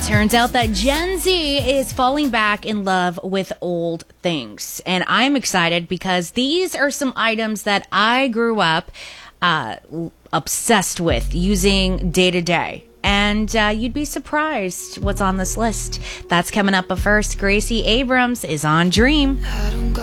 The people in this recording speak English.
Turns out that Gen Z is falling back in love with old things. And I'm excited because these are some items that I grew up obsessed with using day to day. And you'd be surprised what's on this list. That's coming up. But first, Gracie Abrams is on Dream.